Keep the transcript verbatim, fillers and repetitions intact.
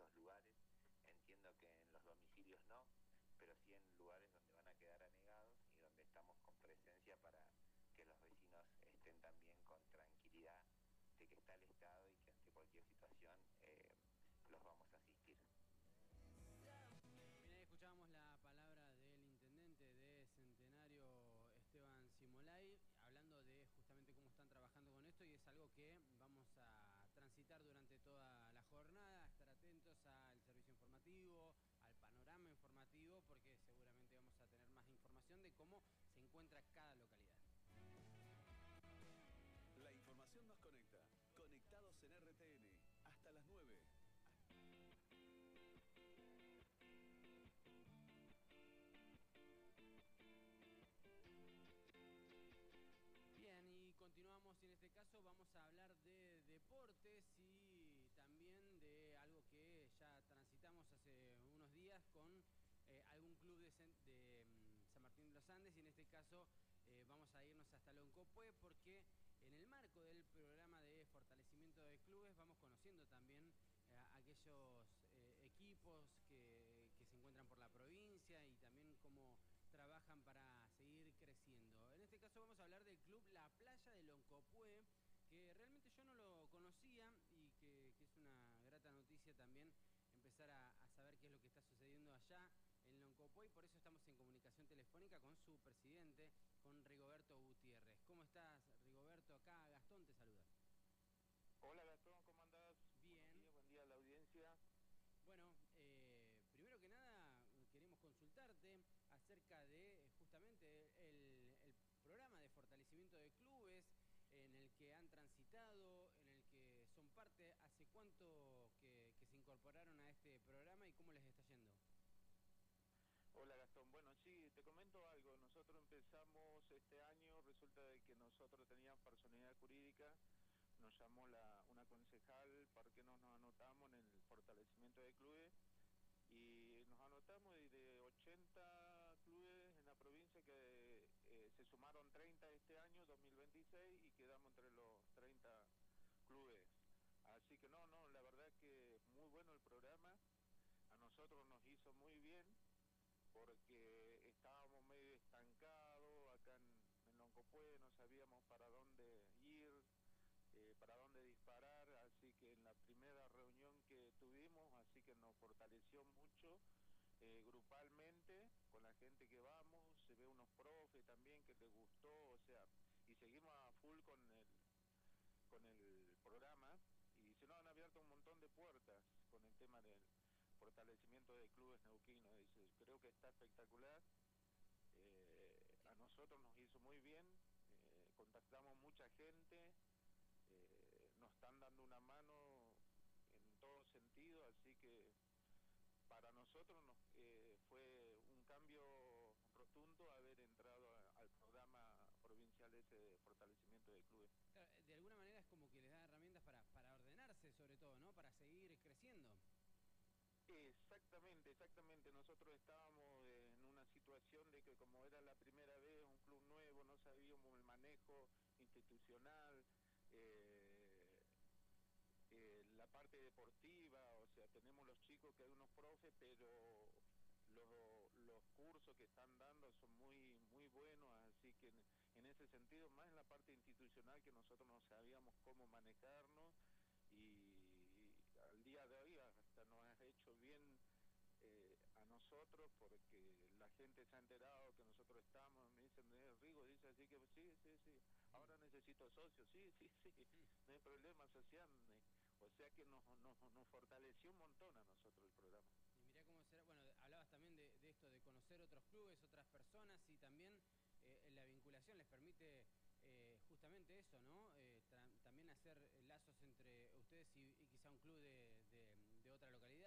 muchos lugares. Entiendo que en los domicilios no, pero sí en lugares donde van a quedar anegados y donde estamos con presencia para que los vecinos estén también con tranquilidad de que está el Estado y que ante cualquier situación eh, los vamos a asistir. Bien, ahí escuchábamos la palabra del intendente de Centenario, Esteban Simolay, hablando de justamente cómo están trabajando con esto, y es algo que vamos a transitar durante toda la jornada, estar atentos al servicio informativo, al panorama informativo, porque seguramente vamos a tener más información de cómo se encuentra cada localidad. La información nos conecta. Conectados en R T N. Hasta las nueve. Bien, y continuamos y en este caso vamos a hablar de deportes y también de algo que ya transitamos hace unos días con eh, algún club de, de um, San Martín de los Andes, y en este caso eh, vamos a irnos hasta Loncopué porque en el marco del programa de fortalecimiento de clubes vamos conociendo también eh, aquellos eh, equipos que, que se encuentran por la provincia y también cómo trabajan para seguir creciendo. En este caso vamos a hablar del club La Playa de Loncopué, que realmente yo no lo conocía y que, que es una grata noticia también empezar a, a saber qué es lo que está sucediendo allá en Loncopué, y por eso estamos en comunicación telefónica con su presidente, con Rigoberto Gutiérrez. ¿Cómo estás, Rigoberto? Acá Gastón te saluda. Hola Gastón, ¿cómo andás? Bien. Buen día, buen día a la audiencia. Bueno, eh, primero que nada queremos consultarte acerca de justamente el, el programa de fortalecimiento de clubes en el que han transitado, en el que son parte. ¿Hace cuánto que, que se incorporaron a este programa y cómo les está yendo? Hola Gastón, bueno sí, te comento algo. Nosotros empezamos este año, resulta de que nosotros teníamos personalidad jurídica, nos llamó la, una concejal para que nos, nos anotamos en el fortalecimiento de clubes, y nos anotamos y de ochenta clubes en la provincia que eh, se sumaron treinta este año, dos mil veintiséis, y quedamos entre los treinta clubes. Así que no, no, la verdad que muy bueno el programa, a nosotros nos hizo muy bien porque estábamos medio estancados acá en, en Loncopué, no sabíamos para dónde ir, eh, para dónde disparar, así que en la primera reunión que tuvimos, así que nos fortaleció mucho eh, grupalmente con la gente que vamos, se ve unos profes también que les gustó, o sea, y seguimos a full con el, con el programa, y se nos han abierto un montón de puertas con el tema del fortalecimiento de clubes neuquinos. Dice, creo que está espectacular, eh, a nosotros nos hizo muy bien, eh, contactamos mucha gente, eh, nos están dando una mano en todo sentido, así que para nosotros nos, eh, fue un cambio rotundo haber entrado a, al programa provincial ese de fortalecimiento de clubes. De alguna manera es como que les da herramientas para, para ordenarse, sobre todo, ¿no? Para seguir creciendo. Exactamente, exactamente. Nosotros estábamos en una situación de que como era la primera vez, un club nuevo, no sabíamos el manejo institucional, eh, eh, la parte deportiva, o sea, tenemos los chicos que hay unos profes, pero los, los cursos que están dando son muy muy buenos, así que en, en ese sentido, más en la parte institucional, que nosotros no sabíamos cómo manejarnos, y al día de hoy hasta nos ha hecho bien eh, a nosotros, porque la gente se ha enterado que nosotros estamos, me dicen, eh, Rigo, dice así que sí, sí, sí, ahora necesito socios, sí, sí, sí, no hay problema, asociarme. O sea que nos, nos, nos fortaleció un montón a nosotros el programa. Y mirá cómo será, bueno, hablabas también de, de esto, de conocer otros clubes, otras personas, y también eh, la vinculación les permite eh, justamente eso, ¿no? Eh, también hacer lazos entre ustedes y, y quizá un club de, de, de otra localidad.